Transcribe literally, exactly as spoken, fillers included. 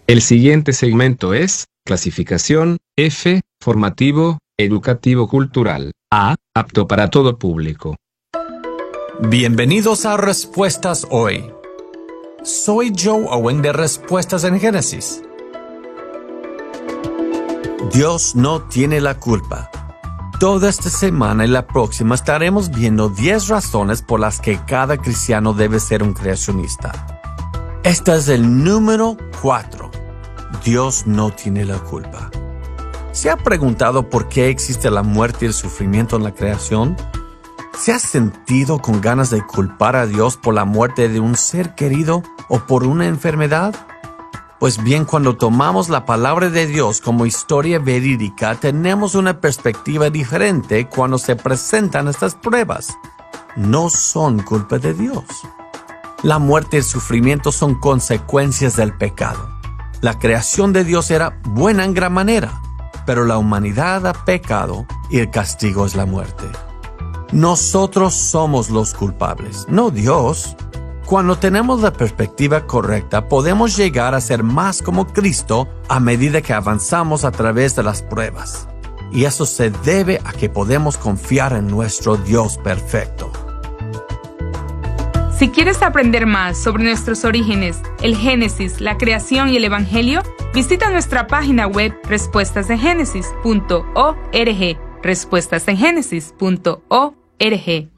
El siguiente segmento es clasificación F, formativo, educativo cultural. A, apto para todo público. Bienvenidos a Respuestas Hoy. Soy Joe Owen de Respuestas en Génesis. Dios no tiene la culpa. Toda esta semana y la próxima estaremos viendo diez razones por las que cada cristiano debe ser un creacionista. Esta es el número cuatro. Dios no tiene la culpa. ¿Se ha preguntado por qué existe la muerte y el sufrimiento en la creación? ¿Se ha sentido con ganas de culpar a Dios por la muerte de un ser querido o por una enfermedad? Pues bien, cuando tomamos la palabra de Dios como historia verídica, tenemos una perspectiva diferente cuando se presentan estas pruebas. No son culpa de Dios. La muerte y el sufrimiento son consecuencias del pecado. La creación de Dios era buena en gran manera, pero la humanidad ha pecado y el castigo es la muerte. Nosotros somos los culpables, no Dios. Cuando tenemos la perspectiva correcta, podemos llegar a ser más como Cristo a medida que avanzamos a través de las pruebas. Y eso se debe a que podemos confiar en nuestro Dios perfecto. Si quieres aprender más sobre nuestros orígenes, el Génesis, la creación y el Evangelio, visita nuestra página web respuestas en génesis punto org, respuestas en génesis punto org.